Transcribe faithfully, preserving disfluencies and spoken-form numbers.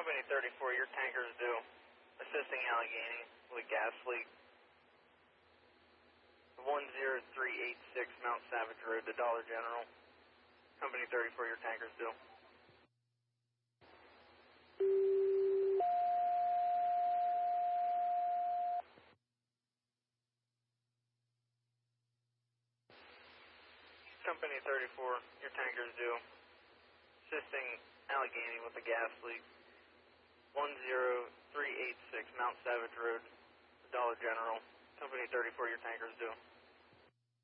Company thirty-four, your tanker's due. Assisting Allegheny with a gas leak. one zero three eight six Mount Savage Road to Dollar General. Company thirty-four, your tanker's due. Company thirty-four, your tanker's due. Assisting Allegheny with a gas leak. one zero three eight six Mount Savage Road, Dollar General. Company thirty-four, your tanker's due.